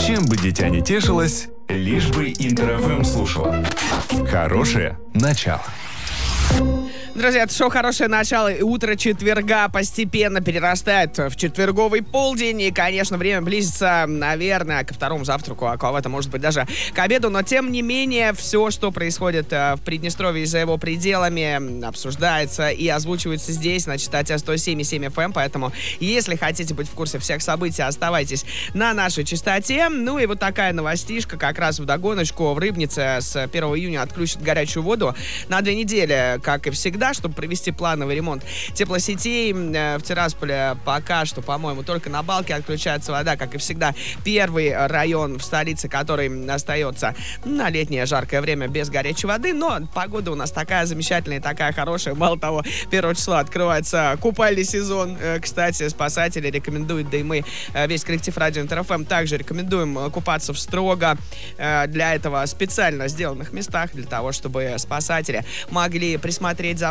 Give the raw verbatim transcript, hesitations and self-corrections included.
Чем бы дитя не тешилось, лишь бы Интер эф эм слушала. Хорошее начало. Друзья, это шоу «Хорошее начало», и утро четверга постепенно перерастает в четверговый полдень, и, конечно, время близится, наверное, ко второму завтраку, а кого-то, может быть, даже к обеду, но, тем не менее, все, что происходит в Приднестровье и за его пределами, обсуждается и озвучивается здесь, на частоте сто семь и семь эф эм, поэтому, если хотите быть в курсе всех событий, оставайтесь на нашей частоте. Ну и вот такая новостишка, как раз вдогоночку: в Рыбнице с первого июня отключат горячую воду на две недели, как и всегда, чтобы провести плановый ремонт теплосетей. В Тирасполе пока что, по-моему, только на Балке отключается вода, как и всегда. Первый район в столице, который остается на летнее жаркое время без горячей воды, но погода у нас такая замечательная, такая хорошая. Мало того, первого числа открывается купальный сезон. Кстати, спасатели рекомендуют, да и мы, весь коллектив радио Интер эф эм, также рекомендуем купаться в строго для этого специально сделанных местах, для того, чтобы спасатели могли присмотреть за